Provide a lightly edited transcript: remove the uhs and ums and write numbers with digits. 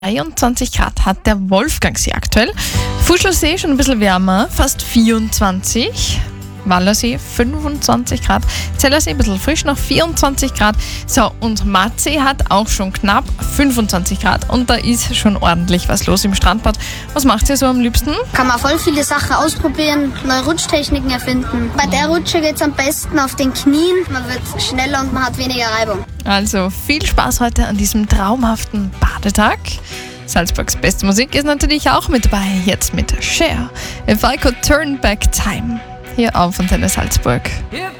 23 Grad hat der Wolfgangsee aktuell. Fuschelsee schon ein bisschen wärmer, fast 24. Wallersee 25 Grad. Zellersee ein bisschen frisch, noch 24 Grad. So, und Mattsee hat auch schon knapp 25 Grad. Und da ist schon ordentlich was los im Strandbad. Was macht ihr so am liebsten? Kann man voll viele Sachen ausprobieren, neue Rutschtechniken erfinden. Bei der Rutsche geht es am besten auf den Knien. Man wird schneller und man hat weniger Reibung. Also viel Spaß heute an diesem traumhaften Badetag. Salzburgs beste Musik ist natürlich auch mit dabei. Jetzt mit Cher. If I Could Turn Back Time. Hier auf Antenne Salzburg. If